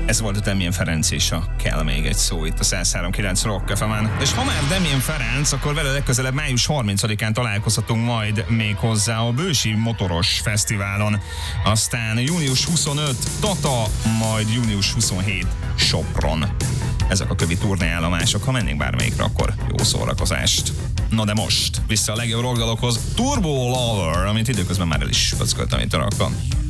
Ez volt a Damien Ferenc, és a Kell még egy szó itt a 103.9 Rock FM-en. És ha már Damien Ferenc, akkor vele legközelebb május 30-án találkozhatunk majd még hozzá a Bősi Motoros Fesztiválon. Aztán június 25 Tata, majd június 27 Sopron. Ezek a kövi turnéállomások, ha mennénk bármelyikre, akkor jó szórakozást. Na de most, vissza a legjobb rockdalokhoz, Turbo Lover, amit időközben már el is pöcköltem itt a rockon.